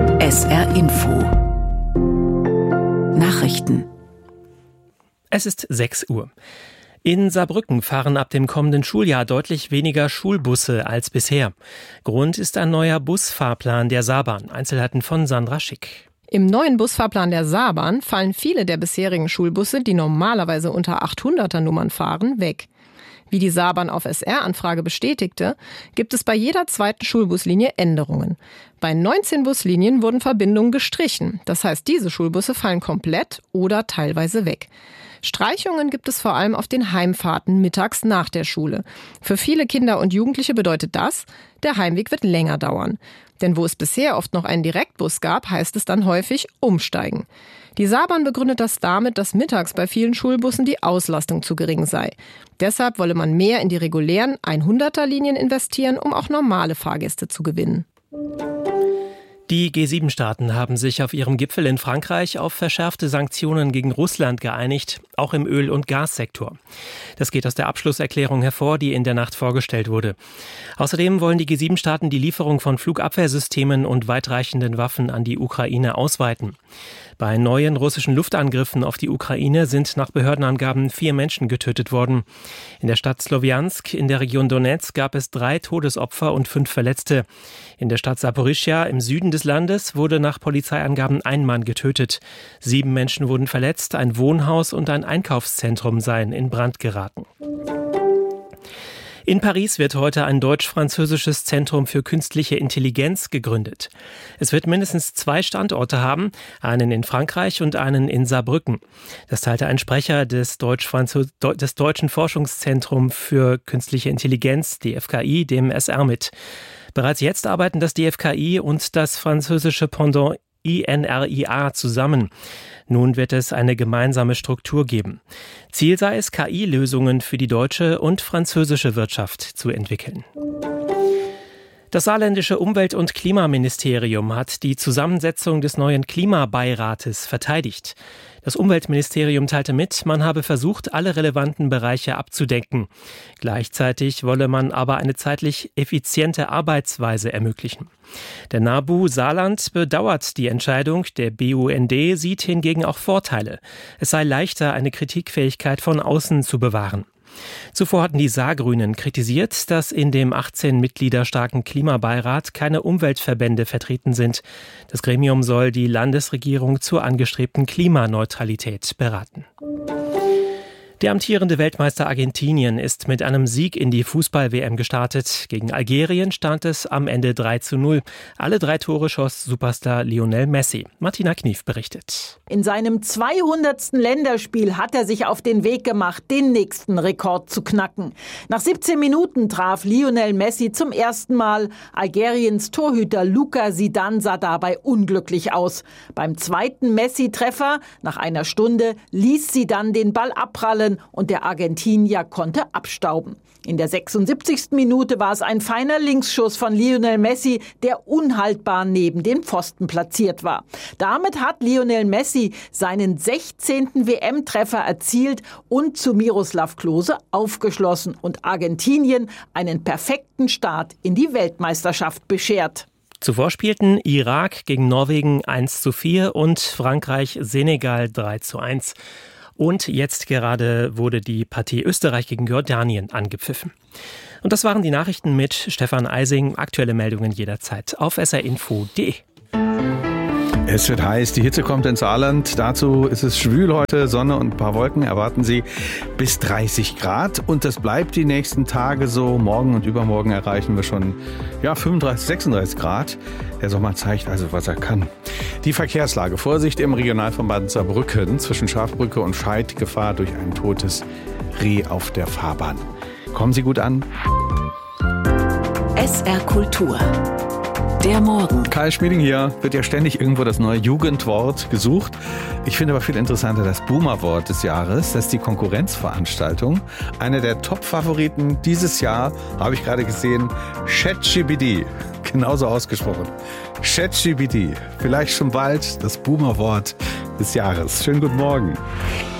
SR Info Nachrichten. Es ist 6 Uhr. In Saarbrücken fahren ab dem kommenden Schuljahr deutlich weniger Schulbusse als bisher. Grund ist ein neuer Busfahrplan der Saarbahn. Einzelheiten von Sandra Schick. Im neuen Busfahrplan der Saarbahn fallen viele der bisherigen Schulbusse, die normalerweise unter 800er Nummern fahren, weg. Wie die Saarbahn auf SR-Anfrage bestätigte, gibt es bei jeder zweiten Schulbuslinie Änderungen. Bei 19 Buslinien wurden Verbindungen gestrichen. Das heißt, diese Schulbusse fallen komplett oder teilweise weg. Streichungen gibt es vor allem auf den Heimfahrten mittags nach der Schule. Für viele Kinder und Jugendliche bedeutet das, der Heimweg wird länger dauern. Denn wo es bisher oft noch einen Direktbus gab, heißt es dann häufig umsteigen. Die Saarbahn begründet das damit, dass mittags bei vielen Schulbussen die Auslastung zu gering sei. Deshalb wolle man mehr in die regulären 100er-Linien investieren, um auch normale Fahrgäste zu gewinnen. Die G7-Staaten haben sich auf ihrem Gipfel in Frankreich auf verschärfte Sanktionen gegen Russland geeinigt, auch im Öl- und Gassektor. Das geht aus der Abschlusserklärung hervor, die in der Nacht vorgestellt wurde. Außerdem wollen die G7-Staaten die Lieferung von Flugabwehrsystemen und weitreichenden Waffen an die Ukraine ausweiten. Bei neuen russischen Luftangriffen auf die Ukraine sind nach Behördenangaben 4 Menschen getötet worden. In der Stadt Slowjansk in der Region Donetsk gab es 3 Todesopfer und 5 Verletzte. In der Stadt Saporischschja im Süden des Landes wurde nach Polizeiangaben ein Mann getötet. 7 Menschen wurden verletzt, ein Wohnhaus und ein Einkaufszentrum seien in Brand geraten. In Paris wird heute ein deutsch-französisches Zentrum für künstliche Intelligenz gegründet. Es wird mindestens 2 Standorte haben, einen in Frankreich und einen in Saarbrücken. Das teilte ein Sprecher des Deutschen Forschungszentrums für künstliche Intelligenz, DFKI, dem SR mit. Bereits jetzt arbeiten das DFKI und das französische Pendant INRIA zusammen. Nun wird es eine gemeinsame Struktur geben. Ziel sei es, KI-Lösungen für die deutsche und französische Wirtschaft zu entwickeln. Das saarländische Umwelt- und Klimaministerium hat die Zusammensetzung des neuen Klimabeirates verteidigt. Das Umweltministerium teilte mit, man habe versucht, alle relevanten Bereiche abzudecken. Gleichzeitig wolle man aber eine zeitlich effiziente Arbeitsweise ermöglichen. Der NABU Saarland bedauert die Entscheidung, der BUND sieht hingegen auch Vorteile. Es sei leichter, eine Kritikfähigkeit von außen zu bewahren. Zuvor hatten die Saargrünen kritisiert, dass in dem 18 Mitglieder starken Klimabeirat keine Umweltverbände vertreten sind. Das Gremium soll die Landesregierung zur angestrebten Klimaneutralität beraten. Der amtierende Weltmeister Argentinien ist mit einem Sieg in die Fußball-WM gestartet. Gegen Algerien stand es am Ende 3:0. Alle 3 Tore schoss Superstar Lionel Messi. Martina Knief berichtet. In seinem 200. Länderspiel hat er sich auf den Weg gemacht, den nächsten Rekord zu knacken. Nach 17 Minuten traf Lionel Messi zum ersten Mal. Algeriens Torhüter Luka Zidane sah dabei unglücklich aus. Beim zweiten Messi-Treffer nach einer Stunde ließ Zidane den Ball abprallen und der Argentinier konnte abstauben. In der 76. Minute war es ein feiner Linksschuss von Lionel Messi, der unhaltbar neben dem Pfosten platziert war. Damit hat Lionel Messi seinen 16. WM-Treffer erzielt und zu Miroslav Klose aufgeschlossen und Argentinien einen perfekten Start in die Weltmeisterschaft beschert. Zuvor spielten Irak gegen Norwegen 1:4 und Frankreich Senegal 3:1. Und jetzt gerade wurde die Partie Österreich gegen Jordanien angepfiffen. Und das waren die Nachrichten mit Stefan Eising. Aktuelle Meldungen jederzeit auf srinfo.de. Es wird heiß, die Hitze kommt ins Saarland. Dazu ist es schwül heute, Sonne und ein paar Wolken erwarten Sie bis 30 Grad. Und das bleibt die nächsten Tage so. Morgen und übermorgen erreichen wir schon 35, 36 Grad. Der Sommer zeigt also, was er kann. Die Verkehrslage. Vorsicht im Regionalverband Saarbrücken zwischen Schafbrücke und Scheid. Gefahr durch ein totes Reh auf der Fahrbahn. Kommen Sie gut an. SR Kultur. Der Morgen. Kai Schmieding hier. Wird ja ständig irgendwo das neue Jugendwort gesucht. Ich finde aber viel interessanter das Boomer-Wort des Jahres. Das ist die Konkurrenzveranstaltung. Eine der Top-Favoriten dieses Jahr, habe ich gerade gesehen, ChatGPT. Genauso ausgesprochen. ChatGPT. Vielleicht schon bald das Boomer-Wort des Jahres. Schönen guten Morgen.